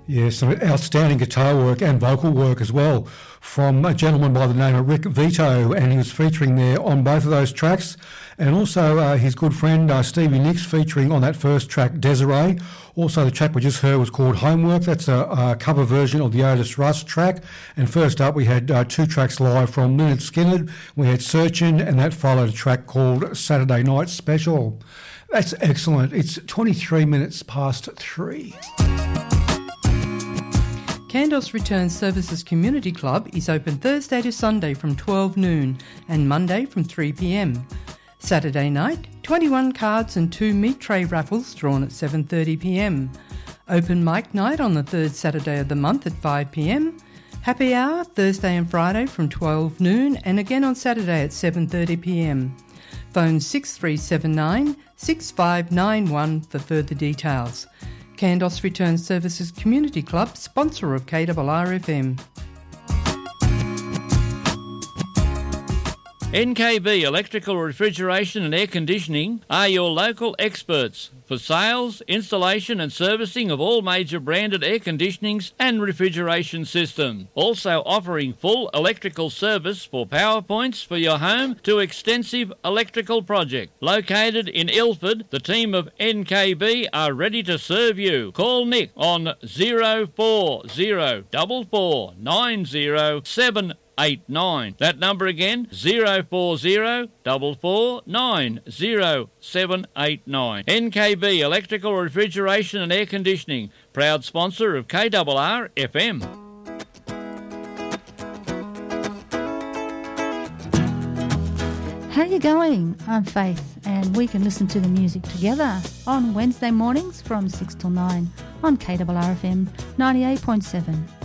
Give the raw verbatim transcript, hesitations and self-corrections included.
Yeah, some outstanding guitar work and vocal work as well from a gentleman by the name of Rick Vito, and he was featuring there on both of those tracks. And also uh, his good friend uh, Stevie Nicks featuring on that first track, Desiree. Also the track we just heard was called Homework. That's a, a cover version of the Otis Russ track. And first up we had uh, two tracks live from Lynyrd Skynyrd. We had Searchin', and that followed a track called Saturday Night Special. That's excellent. It's twenty-three minutes past three. Kandos Return Services Community Club is open Thursday to Sunday from twelve noon and Monday from three p m. Saturday night, twenty-one cards and two meat tray raffles drawn at seven thirty p m. Open mic night on the third Saturday of the month at five p m. Happy hour Thursday and Friday from twelve noon and again on Saturday at seven thirty p m. Phone six three seven nine, six five nine one for further details. Kandos Return Services Community Club, sponsor of K R R F M. N K B Electrical Refrigeration and Air Conditioning are your local experts for sales, installation and servicing of all major branded air conditionings and refrigeration systems. Also offering full electrical service for power points for your home to extensive electrical project. Located in Ilford, the team of N K B are ready to serve you. Call Nick on zero four zero four four nine zero seven eight nine. That number again, zero four zero four four nine zero seven eight nine. N K B Electrical Refrigeration and Air Conditioning, proud sponsor of K R R F M. How you going? I'm Faith, and we can listen to the music together on Wednesday mornings from six till nine on K R R F M ninety-eight point seven.